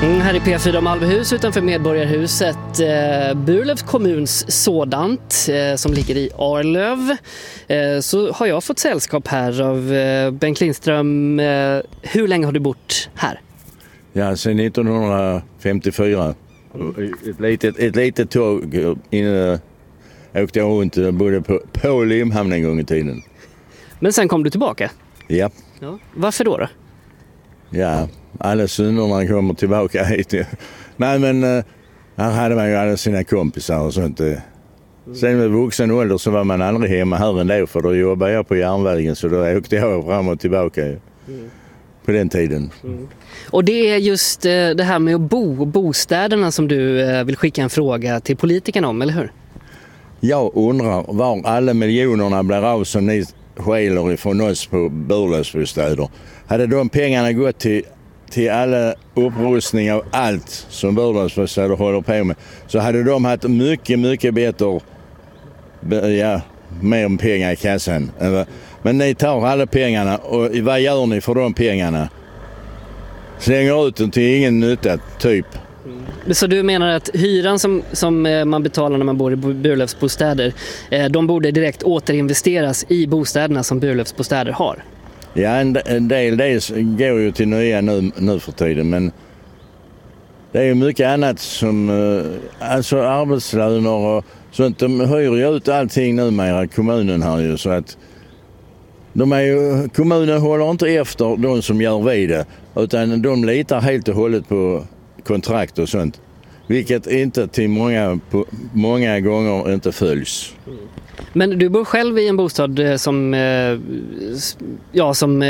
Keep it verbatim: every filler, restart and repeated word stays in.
Mm, här är P fyra Malmöhus utanför Medborgarhuset. Eh, Burlövs kommuns sådant eh, som ligger i Arlöv. Eh, så har jag fått sällskap här av eh, Bengt Lindström. Eh, hur länge har du bott här? Ja, sedan nittonhundrafemtiofyra. Ett litet, ett litet tåg innan jag åkte jag runt och bodde på, på Limhamn en gång i tiden. Men sen kom du tillbaka? Ja. Ja. Varför då då? Ja, alla synderna kommer tillbaka hit. Nej, men uh, här hade man ju alla sina kompisar och sånt. Uh. Sen med vuxen ålder så var man aldrig hemma här ändå, för då jobbade jag på järnvägen, så då åkte jag fram och tillbaka mm. på den tiden. Mm. Och det är just uh, det här med att bo, bostäderna som du uh, vill skicka en fråga till politikerna om, eller hur? Jag undrar var alla miljonerna blir av som ni skäler ifrån oss på Burlövsbostäder. Hade de pengarna gått till, till alla upprustning av allt som Burlövsbostäder håller på med, så hade de haft mycket, mycket bättre, ja, mer pengar i kassan. Men ni tar alla pengarna, och vad gör ni för de pengarna? Slänger ut dem till ingen nytta, typ. Mm. Så du menar att hyran som, som man betalar när man bor i Burlövsbostäder, de borde direkt återinvesteras i bostäderna som Burlövsbostäder har? Ja, en, en del det går ju till nya nu, nu för tiden, men det är ju mycket annat som, alltså arbetslöner och sånt. De hyr ju ut allting numera, kommunen har ju, så att de är ju, kommunen håller inte efter de som gör vid det, utan de litar helt och hållet på kontrakt och sånt, vilket inte till många, många gånger inte följs. Men du bor själv i en bostad som, ja, som